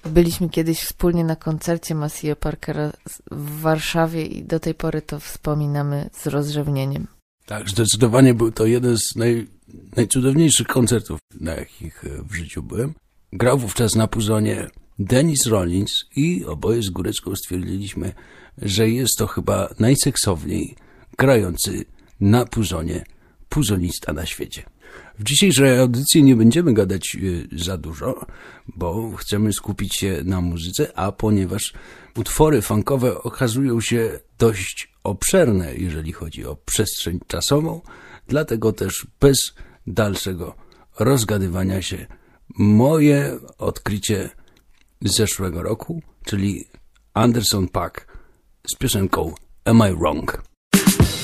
Byliśmy kiedyś wspólnie na koncercie Maceo Parkera w Warszawie i do tej pory to wspominamy z rozrzewnieniem. Tak, zdecydowanie był to jeden z najcudowniejszych koncertów, na jakich w życiu byłem. Grał wówczas na puzonie Dennis Rollins i oboje z Górecką stwierdziliśmy, że jest to chyba najseksowniej grający na puzonie puzonista na świecie. W dzisiejszej audycji nie będziemy gadać za dużo, bo chcemy skupić się na muzyce, a ponieważ utwory funkowe okazują się dość obszerne, jeżeli chodzi o przestrzeń czasową, dlatego też bez dalszego rozgadywania się moje odkrycie z zeszłego roku, czyli Anderson .Paak z piosenką Am I Wrong?